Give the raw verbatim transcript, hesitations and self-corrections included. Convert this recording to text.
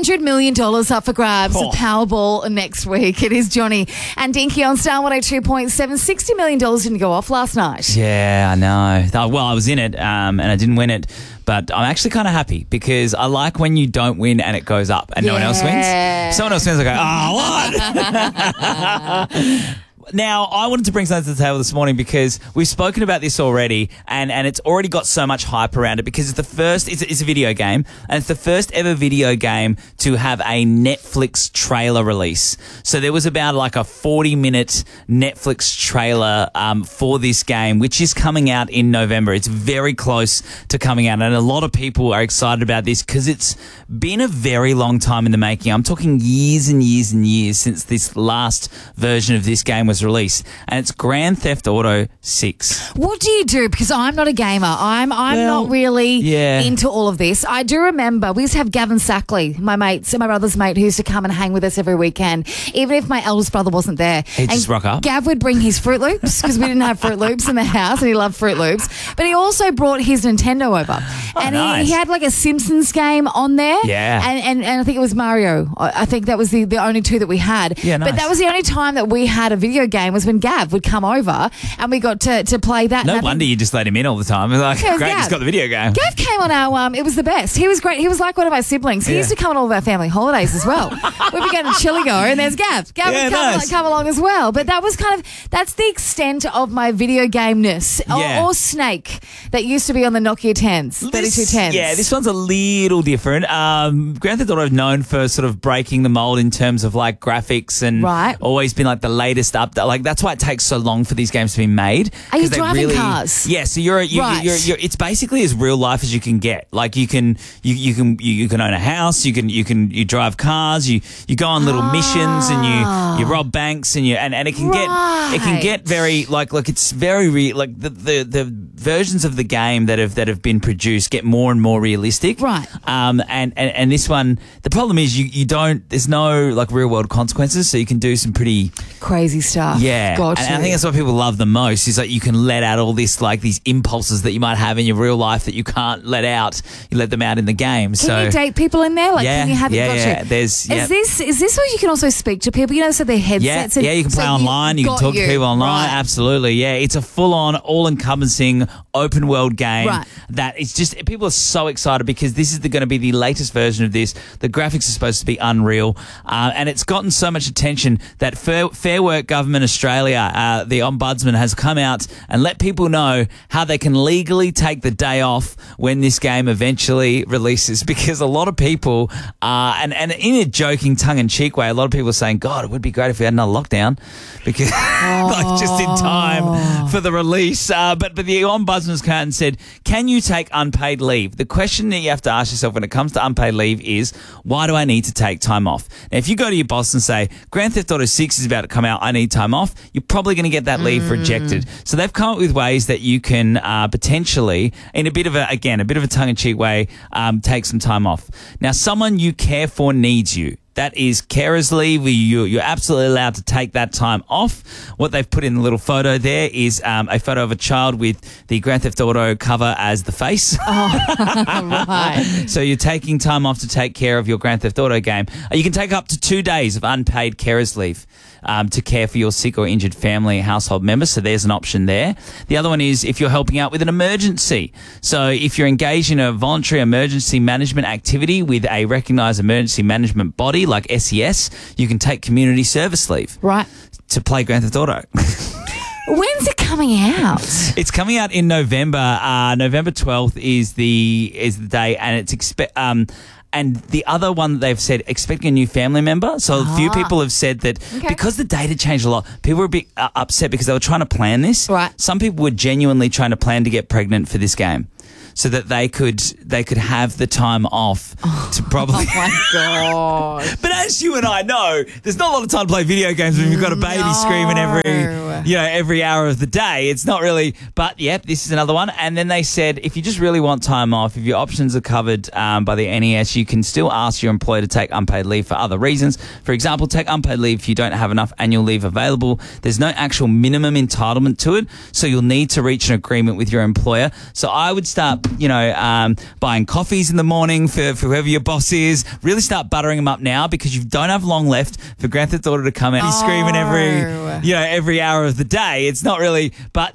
hundred million dollars up for grabs. Oh. Powerball next week. It is Johnny and Dinky on Star one oh two point seven. sixty million dollars didn't go off last night. Yeah, I know. Oh, well, I was in it um, and I didn't win it. But I'm actually kind of happy because I like when you don't win and it goes up and no one else Yeah. wins. Someone else wins, I go, oh, what? Now, I wanted to bring something to the table this morning because we've spoken about this already and, and it's already got so much hype around it because it's the first, it's, it's a video game and it's the first ever video game to have a Netflix trailer release. So there was about like a forty minute Netflix trailer um, for this game, which is coming out in November. It's very close to coming out and a lot of people are excited about this because it's been a very long time in the making. I'm talking years and years and years since this last version of this game was released, and it's Grand Theft Auto six. What do you do? Because I'm not a gamer. I'm I'm Well, not really yeah. into all of this. I do remember we used to have Gavin Sackley, my mate, so my brother's mate, who used to come and hang with us every weekend, even if my eldest brother wasn't there. He'd And just rock up. Gav would bring his Fruit Loops because we didn't have Fruit Loops in the house, and he loved Fruit Loops. But he also brought his Nintendo over, Oh, and nice. he, he had like a Simpsons game on there. Yeah. and and, and I think it was Mario. I I think that was the, the only two that we had. Yeah, nice. But that was the only time that we had a video game was when Gav would come over and we got to, to play that. No And I wonder think- you just let him in all the time. It's like, Yeah, great, Gav. he's got the video game. Gav came on our, um, it was the best. He was great. He was like one of our siblings. He Yeah. used to come on all of our family holidays as well. We'd be going to Chiligo and there's Gav. Gav Yeah, would come, nice. come along as well. But that was kind of, that's the extent of my video game-ness. Yeah. Or, or Snake that used to be on the Nokia tens, thirty-two This- tens. Yeah, this one's a little different. Um, Grand Theft Auto is known for sort of breaking the mold in terms of like graphics and Right. always been like the latest update. Like that's why it takes so long for these games to be made. Are you 'Cause they driving cars? Yeah, so you're, you, Right. you're, you're it's basically as real life as you can get. Like you can you, you can you, you can own a house, you can you can you drive cars, you you go on little missions and you you rob banks and you and, and it can get it can Right. get very like like it's very re- like the, the the versions of the game that have that have been produced get more and more realistic. Right. Um and, and, and this one the problem is you, you don't there's no like real world consequences, so you can do some pretty Crazy stuff. yeah. Got and you. I think that's what people love the most is like you can let out all this like these impulses that you might have in your real life that you can't let out. You let them out in the game. Can so you date people in there? Like, yeah, can you have yeah, got yeah. you? There's yeah. Is this is this where you can also speak to people? You know, so their Yeah, headsets. and, yeah, you can so play online. You can got talk you. to people online. Right. Absolutely, yeah. It's a full-on, all-encompassing, open-world game Right. that it's just people are so excited because this is going to be the latest version of this. The graphics are supposed to be unreal, uh, and it's gotten so much attention that Fair, Fair Work Government Australia, uh, the Ombudsman, has come out and let people know how they can legally take the day off when this game eventually releases. Because a lot of people, uh, and and in a joking, tongue-in-cheek way, a lot of people are saying, "God, it would be great if we had another lockdown," because like just in time for the release. Uh, but but the Ombudsman's come out and said, "Can you take unpaid leave?" The question that you have to ask yourself when it comes to unpaid leave is, why do I need to take time off? Now, if you go to your boss and say, Grand Theft Auto six is about to come out, I need time off, you're probably going to get that leave rejected. So they've come up with ways that you can uh, potentially, in a bit of a, again, a bit of a tongue-in-cheek way, um, take some time off. Now, someone you care for needs you. That is carers leave. You, you're absolutely allowed to take that time off. What they've put in the little photo there is um, a photo of a child with the Grand Theft Auto cover as the face. Right. So you're taking time off to take care of your Grand Theft Auto game. Uh, You can take up to two days of unpaid carers leave um, to care for your sick or injured family household member. So there's an option there. The other one is if you're helping out with an emergency. So if you're engaged in a voluntary emergency management activity with a recognised emergency management body like S E S, you can take community service leave Right. to play Grand Theft Auto. When's it coming out? It's coming out in November. Uh, November twelfth is the is the day, and it's expect. Um, and the other one that they've said, expecting a new family member. So a few Ah. people have said that Okay. because the data changed a lot, people were a bit uh, upset because they were trying to plan this. Right. Some people were genuinely trying to plan to get pregnant for this game, so that they could they could have the time off to probably. Oh my god. But as you and I know, there's not a lot of time to play video games when you've got a baby No. screaming every, you know, every hour of the day. It's not really, but yep, this is another one. And then they said, if you just really want time off, if your options are covered um, by the N E S, you can still ask your employer to take unpaid leave for other reasons. For example, take unpaid leave if you don't have enough annual leave available. There's no actual minimum entitlement to it, so you'll need to reach an agreement with your employer. So I would start you know, um, buying coffees in the morning for, for whoever your boss is. Really start buttering them up now because you don't have long left for Grand Theft Auto to come out. He's screaming every, you know, every hour of the day. It's not really, but